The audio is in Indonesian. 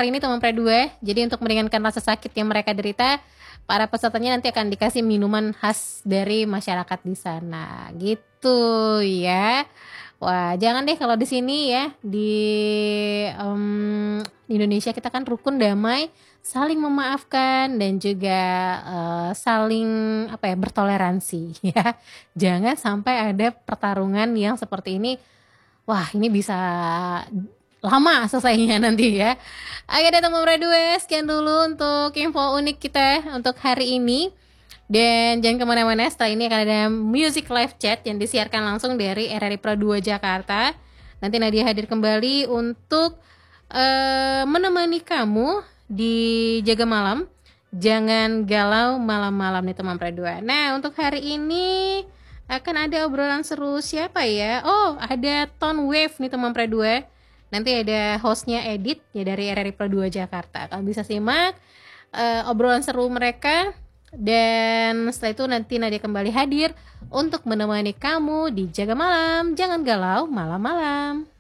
lapar ini teman Pre 2. Jadi untuk meringankan rasa sakit yang mereka derita, para pesertanya nanti akan dikasih minuman khas dari masyarakat di sana. Gitu ya. Wah, jangan deh kalau di sini ya di Indonesia kita kan rukun, damai, saling memaafkan dan juga saling bertoleransi ya. Jangan sampai ada pertarungan yang seperti ini. Wah, ini bisa lama selesainya nanti ya. Oke deh teman Pre 2, sekian dulu untuk info unik kita untuk hari ini. Dan jangan kemana-mana, setelah ini akan ada music live chat yang disiarkan langsung dari RRI Pro 2 Jakarta. Nanti Nadia hadir kembali untuk menemani kamu di Jaga Malam. Jangan galau malam-malam nih teman Pre 2. Nah, untuk hari ini akan ada obrolan seru siapa ya? Oh, ada Tone Wave nih teman Pre 2. Nanti ada hostnya Edit ya dari RRI Pro 2 Jakarta. Kalian bisa simak obrolan seru mereka. Dan setelah itu nanti Nadia kembali hadir untuk menemani kamu di Jaga Malam. Jangan galau malam-malam.